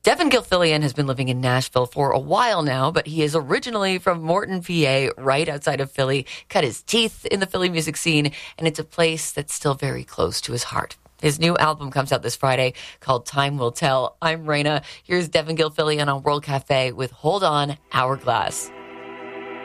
Devin Gilfillian has been living in Nashville for a while now, but he is originally from Morton, PA, right outside of Philly, cut his teeth in the Philly music scene, and it's a place that's still very close to his heart. His new album comes out this Friday called Time Will Tell. I'm Raina. Here's Devin Gilfillian on World Cafe with Hold On, Hourglass.